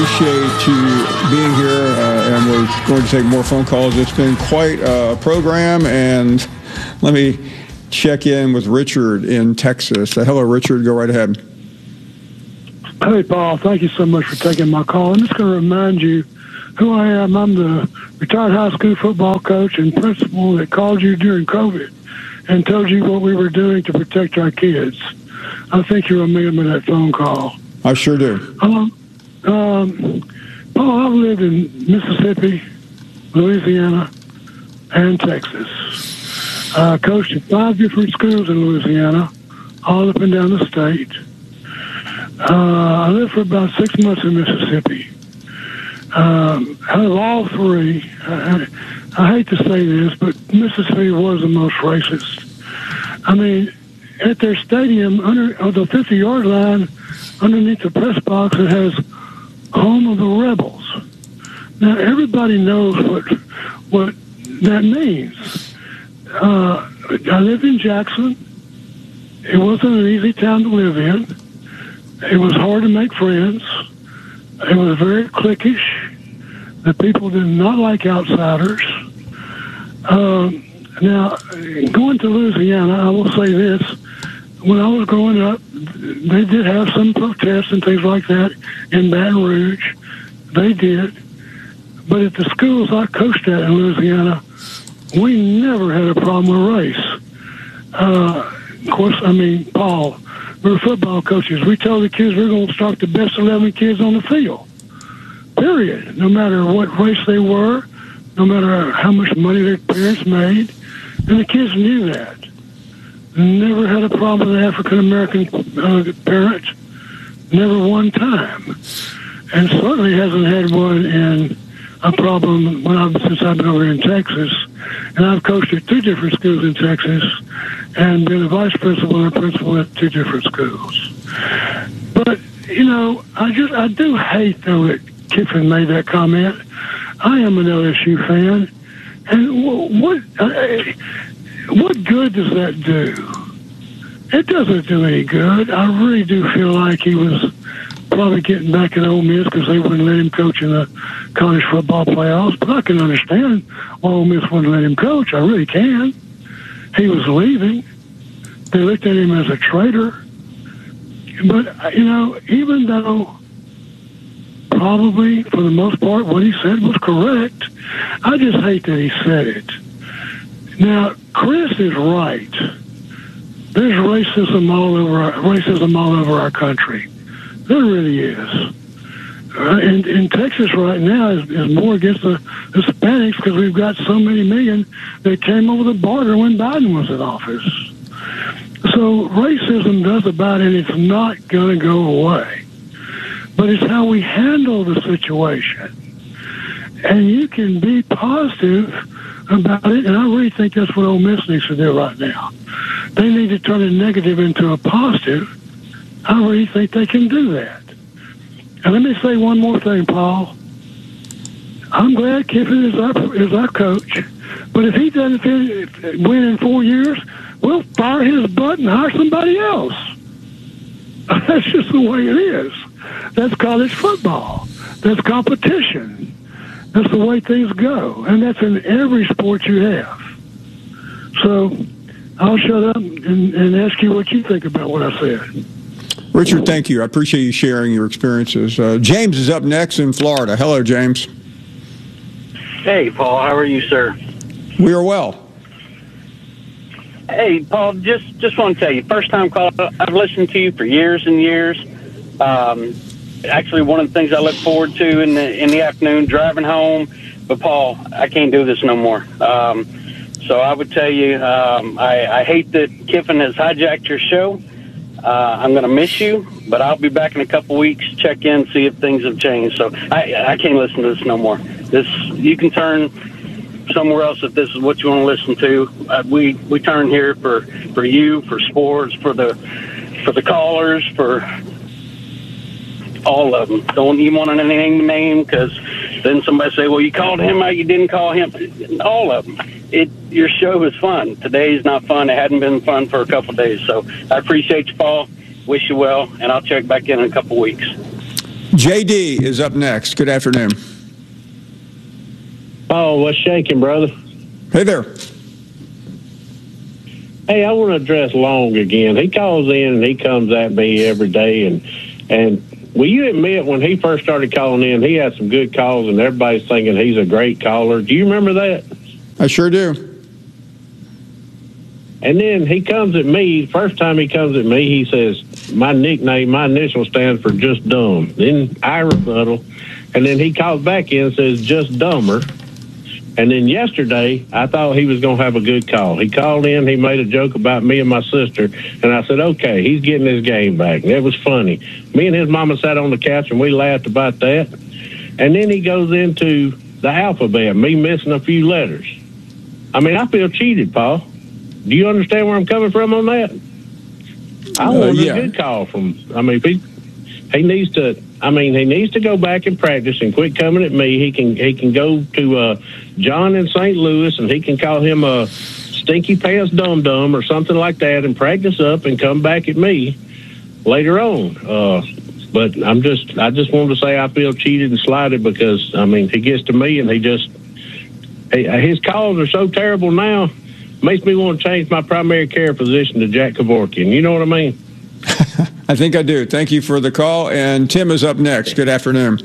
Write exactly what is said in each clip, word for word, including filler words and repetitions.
appreciate you being here, uh, and we're going to take more phone calls. It's been quite a program, and let me check in with Richard in Texas. Uh, hello, Richard. Go right ahead. Hey, Paul. Thank you so much for taking my call. I'm just going to remind you who I am. I'm the retired high school football coach and principal that called you during COVID and told you what we were doing to protect our kids. I think you remember that phone call. I sure do. Um, um, Paul, I've lived in Mississippi, Louisiana, and Texas. I coached at five different schools in Louisiana, all up and down the state. Uh, I lived for about six months in Mississippi. Um, out of all three, I, I hate to say this, but Mississippi was the most racist. I mean, at their stadium, under on the fifty-yard line, underneath the press box, it has "Home of the Rebels." Now, everybody knows what what that means. Uh, I lived in Jackson. It wasn't an easy town to live in. It was hard to make friends. It was very cliquish. The people did not like outsiders. Um, now, going to Louisiana, I will say this. When I was growing up, they did have some protests and things like that in Baton Rouge. They did. But at the schools I coached at in Louisiana, we never had a problem with race. Uh, of course, I mean, Paul, we're football coaches. We tell the kids we're going to start the best eleven kids on the field, period. No matter what race they were, no matter how much money their parents made. And the kids knew that. Never had a problem with an African-American uh, parent. Never one time. And certainly hasn't had one in a problem when I've, since I've been over in Texas. And I've coached at two different schools in Texas and been a vice principal and a principal at two different schools. But, you know, I just, I do hate, though, that Kiffin made that comment. I am an L S U fan. And what, uh, what good does that do? It doesn't do any good. I really do feel like he was probably getting back at Ole Miss because they wouldn't let him coach in the college football playoffs. But I can understand why Ole Miss wouldn't let him coach. I really can. He was leaving. They looked at him as a traitor. But, you know, even though probably for the most part what he said was correct, I just hate that he said it. Now, Chris is right. There's racism all over our, racism all over our country. There really is. Uh, in, in Texas right now is, is more against the Hispanics because we've got so many million that came over the border when Biden was in office. So racism does about it. It's not going to go away. But it's how we handle the situation. And you can be positive about it, and I really think that's what Ole Miss needs to do right now. They need to turn a negative into a positive. I really think they can do that. And let me say one more thing, Paul. I'm glad Kiffin is our, is our coach, but if he doesn't fit, win in four years, we'll fire his butt and hire somebody else. That's just the way it is. That's college football. That's competition. That's the way things go. And that's in every sport you have. So I'll shut up and, and ask you what you think about what I said. Richard, thank you. I appreciate you sharing your experiences. Uh, James is up next in Florida. Hello, James. Hey, Paul. How are you, sir? We are well. Hey, Paul, just, just want to tell you, first time call, I've listened to you for years and years. Um, actually, one of the things I look forward to in the in the afternoon, driving home. But, Paul, I can't do this no more. Um, so I would tell you, um, I, I hate that Kiffin has hijacked your show. Uh, I'm going to miss you, but I'll be back in a couple weeks, check in, see if things have changed. So I, I can't listen to this no more. This you can turn somewhere else if this is what you want to listen to. Uh, we we turn here for, for you, for sports, for the for the callers, for all of them. Don't even want to name the name because then somebody say, well, you called him out, you didn't call him. All of them. It, your show is fun. Today's not fun. It hadn't been fun for a couple of days. So I appreciate you, Paul. Wish you well, and I'll check back in in a couple weeks. J D is up next. Good afternoon. Oh, what's shaking, brother? Hey there. Hey, I want to address Long again. He calls in and he comes at me every day. And, and will you admit when he first started calling in, he had some good calls and everybody's thinking he's a great caller. Do you remember that? I sure do. And then he comes at me, first time he comes at me, he says, my nickname, my initial stands for just dumb. Then I rebuttal. And then he calls back in and says, just dumber. And then yesterday, I thought he was going to have a good call. He called in, he made a joke about me and my sister, and I said, okay, he's getting his game back. And it was funny. Me and his mama sat on the couch, and we laughed about that. And then he goes into the alphabet, me missing a few letters. I mean, I feel cheated, Paul. Do you understand where I'm coming from on that? I want uh, yeah. a good call from, I mean, he, he needs to, I mean, he needs to go back and practice and quit coming at me. He can he can go to uh, John in Saint Louis and he can call him a stinky pants dum dum or something like that and practice up and come back at me later on. Uh, but I'm just I just wanted to say I feel cheated and slighted because I mean he gets to me and he just he, his calls are so terrible now. Makes me want to change my primary care physician to Jack Kevorkian. You know what I mean? I think I do. Thank you for the call. And Tim is up next. Good afternoon.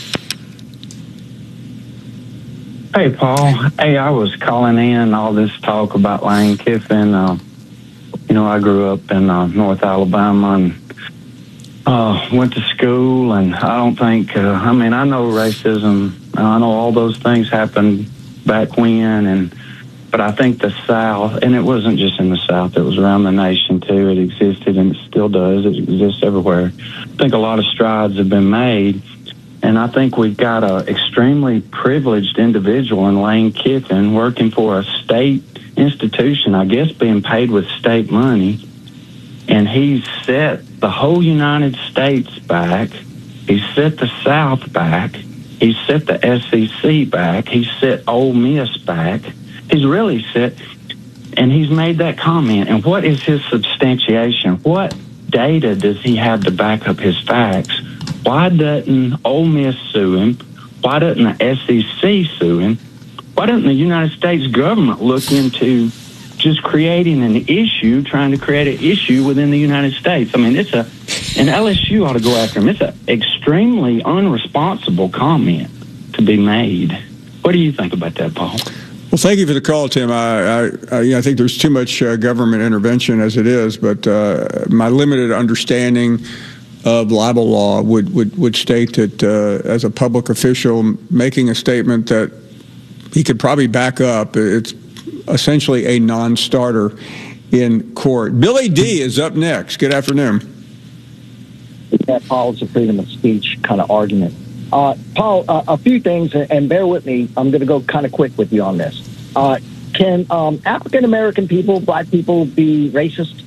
Hey, Paul. Hey, I was calling in all this talk about Lane Kiffin. Uh, you know, I grew up in uh, North Alabama and uh, went to school. And I don't think, uh, I mean, I know racism. I know all those things happened back when. And But I think the South, and it wasn't just in the South, it was around the nation too. It existed and it still does. It exists everywhere. I think a lot of strides have been made. And I think we've got an extremely privileged individual in Lane Kiffin working for a state institution, I guess being paid with state money. And he's set the whole United States back. He's set the South back. He's set the S E C back. He's set Ole Miss back. He's really set, and he's made that comment. And what is his substantiation? What data does he have to back up his facts? Why doesn't Ole Miss sue him? Why doesn't the S E C sue him? Why doesn't the United States government look into just creating an issue, trying to create an issue within the United States? I mean, it's a, and L S U ought to go after him. It's an extremely unresponsible comment to be made. What do you think about that, Paul? Well, thank you for the call, Tim. I, I, I think there's too much uh, government intervention as it is, but uh, my limited understanding of libel law would, would, would state that uh, as a public official making a statement that he could probably back up, it's essentially a non-starter in court. Billy D is up next. Good afternoon. That follows a freedom of speech kind of argument. Uh, Paul, uh, a few things, and bear with me. I'm going to go kind of quick with you on this. Uh, can um, African-American people, black people, be racist?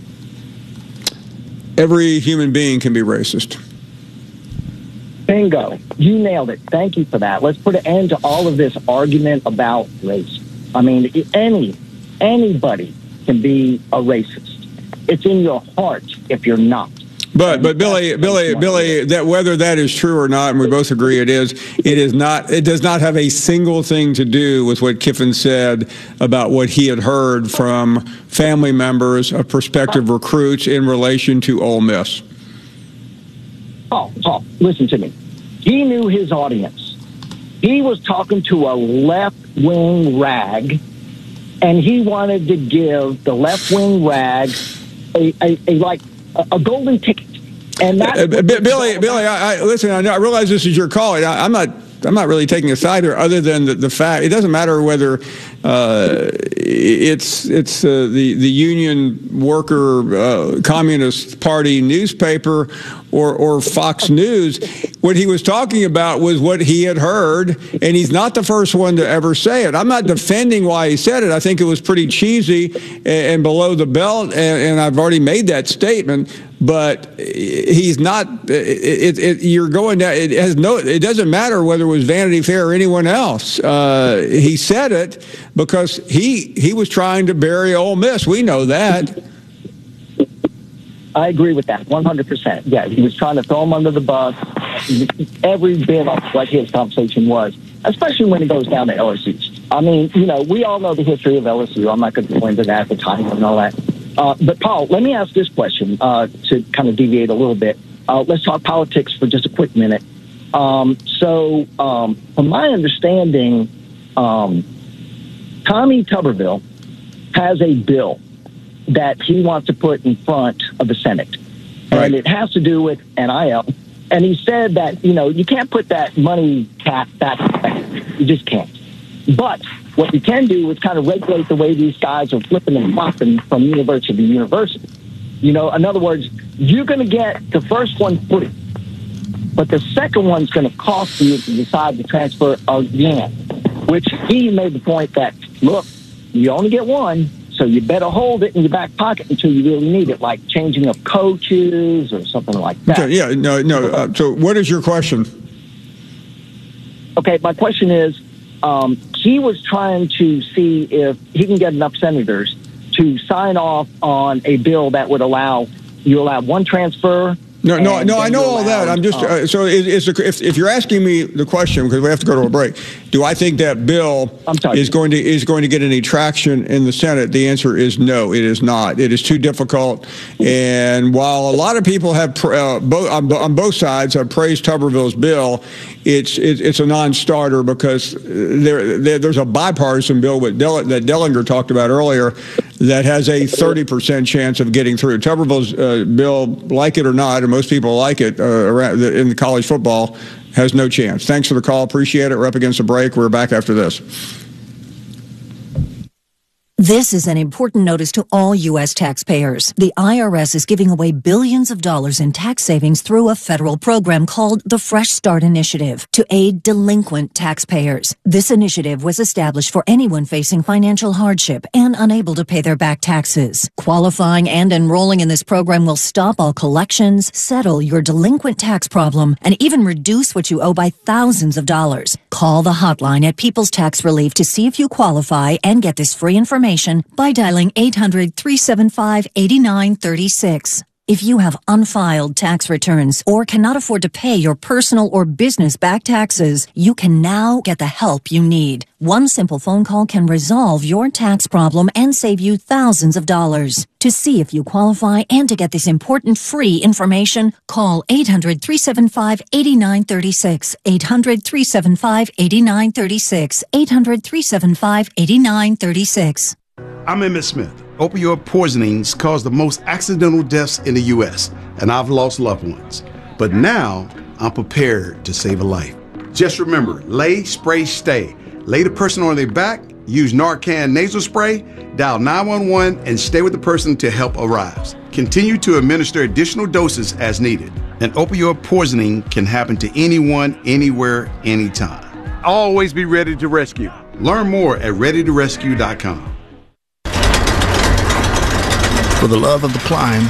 Every human being can be racist. Bingo. You nailed it. Thank you for that. Let's put an end to all of this argument about race. I mean, any anybody can be a racist. It's in your heart if you're not. But but Billy Billy Billy that whether that is true or not, and we both agree it is, it is not it does not have a single thing to do with what Kiffin said about what he had heard from family members of prospective recruits in relation to Ole Miss. Paul, Paul, listen to me. He knew his audience. He was talking to a left-wing rag, and he wanted to give the left-wing rag a, a, a like a golden ticket. And that uh, Billy, Billy, I, I listen. I, know, I realize this is your call. I, I'm not. I'm not really taking a side here, other than the, the fact it doesn't matter whether uh, it's it's uh, the the Union Worker uh, Communist Party newspaper or or Fox News. What he was talking about was what he had heard, and he's not the first one to ever say it. I'm not defending why he said it. I think it was pretty cheesy and, and below the belt, and, and I've already made that statement. But he's not. It, it, it, you're going down. It has no. It doesn't matter whether it was Vanity Fair or anyone else. Uh, he said it because he he was trying to bury Ole Miss. We know that. I agree with that one hundred percent. Yeah, he was trying to throw him under the bus every bit of what his conversation was, especially when it goes down to L S U. I mean, you know, we all know the history of L S U. I'm not going to go into that, the time and all that. Uh, but, Paul, let me ask this question uh, to kind of deviate a little bit. Uh, let's talk politics for just a quick minute. Um, so, um, from my understanding, um, Tommy Tuberville has a bill that he wants to put in front of the Senate. Right. And it has to do with N I L. And he said that, you know, you can't put that money cap back. You just can't. But what you can do is kind of regulate the way these guys are flipping and flopping from university to university. You know, in other words, you're going to get the first one free, but the second one's going to cost you if you decide to transfer again, which he made the point that, look, you only get one, so you better hold it in your back pocket until you really need it, like changing of coaches or something like that. Okay, yeah, no, no. Uh, so what is your question? Okay, my question is, um, he was trying to see if he can get enough senators to sign off on a bill that would allow, you allow one transfer. No, no, no. I know all that. I'm just uh, so. Is, is the, if if you're asking me the question, because we have to go to a break, do I think that bill is going to is going to get any traction in the Senate? The answer is no. It is not. It is too difficult. And while a lot of people have uh, both on, on both sides have praised Tuberville's bill, it's it, it's a non-starter because there, there there's a bipartisan bill with Del, that Dellinger talked about earlier that has a thirty percent chance of getting through. Tuberville's uh, bill, like it or not, and most people like it uh, around the, in the college football, has no chance. Thanks for the call. Appreciate it. We're up against the break. We're back after this. This is an important notice to all U S taxpayers. The I R S is giving away billions of dollars in tax savings through a federal program called the Fresh Start Initiative to aid delinquent taxpayers. This initiative was established for anyone facing financial hardship and unable to pay their back taxes. Qualifying and enrolling in this program will stop all collections, settle your delinquent tax problem, and even reduce what you owe by thousands of dollars. Call the hotline at People's Tax Relief to see if you qualify and get this free information by dialing eight hundred, three seven five, eight nine three six. If you have unfiled tax returns or cannot afford to pay your personal or business back taxes, you can now get the help you need. One simple phone call can resolve your tax problem and save you thousands of dollars. To see if you qualify and to get this important free information, call eight hundred, three seven five, eight nine three six, eight hundred, three seven five, eight nine three six, eight hundred, three seven five, eight nine three six. I'm Emmett Smith. Opioid poisonings cause the most accidental deaths in the U S, and I've lost loved ones. But now, I'm prepared to save a life. Just remember, lay, spray, stay. Lay the person on their back, use Narcan nasal spray, dial nine one one, and stay with the person till help arrives. Continue to administer additional doses as needed. An opioid poisoning can happen to anyone, anywhere, anytime. Always be ready to rescue. Learn more at ready to rescue dot com. For the love of the climb,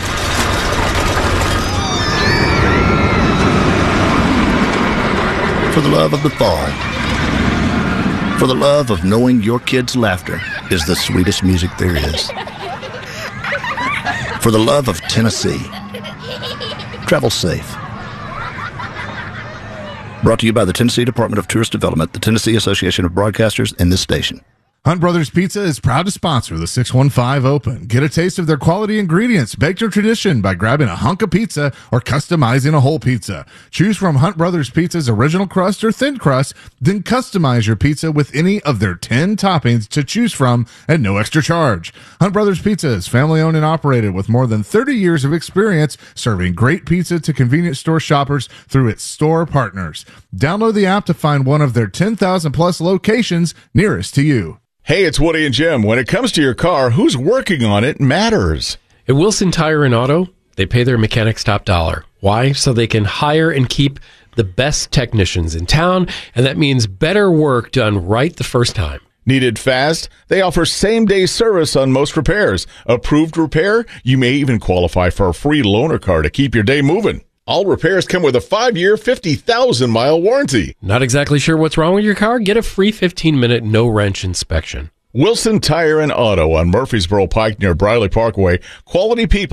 for the love of the fall, for the love of knowing your kids' laughter is the sweetest music there is, for the love of Tennessee. Travel safe. Brought to you by the Tennessee Department of Tourist Development, the Tennessee Association of Broadcasters, and this station. Hunt Brothers Pizza is proud to sponsor the six one five Open. Get a taste of their quality ingredients, baked your tradition by grabbing a hunk of pizza or customizing a whole pizza. Choose from Hunt Brothers Pizza's original crust or thin crust, then customize your pizza with any of their ten toppings to choose from at no extra charge. Hunt Brothers Pizza is family owned and operated with more than thirty years of experience serving great pizza to convenience store shoppers through its store partners. Download the app to find one of their ten thousand plus locations nearest to you. Hey, it's Woody and Jim. When it comes to your car, who's working on it matters. At Wilson Tire and Auto, they pay their mechanics top dollar. Why? So they can hire and keep the best technicians in town, and that means better work done right the first time. Needed fast? They offer same-day service on most repairs. Approved repair? You may even qualify for a free loaner car to keep your day moving. All repairs come with a five-year, fifty thousand mile warranty. Not exactly sure what's wrong with your car? Get a free fifteen minute no-wrench inspection. Wilson Tire and Auto on Murfreesboro Pike near Briley Parkway. Quality people,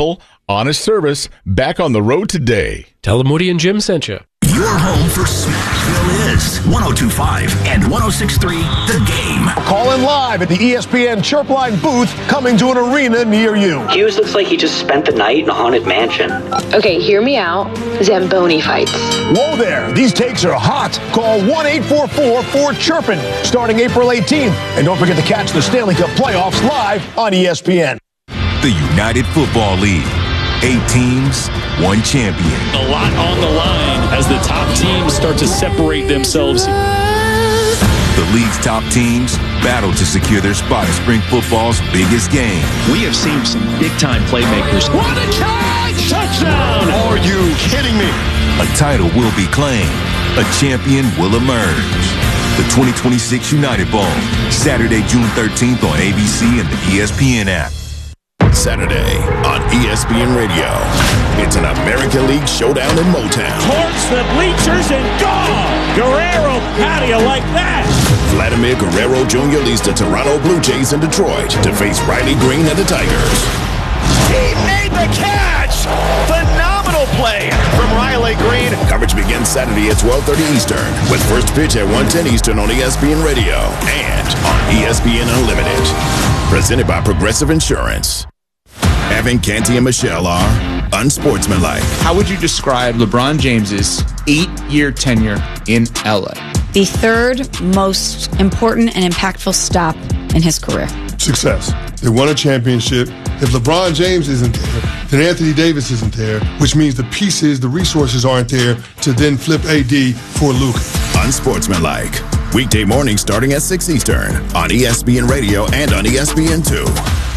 Honest service, back on the road today. Tell them Woody and Jim sent you. Your home for Smashville is one oh two point five and one oh six point three The Game. Call in live at the E S P N Chirpline booth, coming to an arena near you. Hughes looks like he just spent the night in a haunted mansion. Okay, hear me out. Zamboni fights. Whoa there, these takes are hot. Call one eight four four four chirpin starting April eighteenth. And don't forget to catch the Stanley Cup playoffs live on E S P N. The United Football League. Eight teams, one champion. A lot on the line as the top teams start to separate themselves. The league's top teams battle to secure their spot in spring football's biggest game. We have seen some big-time playmakers. What a catch! Touchdown! Are you kidding me? A title will be claimed. A champion will emerge. The twenty twenty-six United Bowl, Saturday, June thirteenth on A B C and the E S P N app. Saturday on E S P N Radio. It's an American League showdown in Motown. Towards the bleachers and gone! Guerrero, how do you like that? Vladimir Guerrero Junior leads the Toronto Blue Jays in Detroit to face Riley Green and the Tigers. He made the catch! Phenomenal play from Riley Green. Coverage begins Saturday at twelve thirty Eastern with first pitch at one ten Eastern on E S P N Radio and on E S P N Unlimited. Presented by Progressive Insurance. Evan, Canty, and Michelle are unsportsmanlike. How would you describe LeBron James's eight-year tenure in L A? The third most important and impactful stop in his career. Success. They won a championship. If LeBron James isn't there, then Anthony Davis isn't there, which means the pieces, the resources aren't there to then flip A D for Luka. Unsportsmanlike. Weekday mornings starting at six Eastern on E S P N Radio and on E S N two.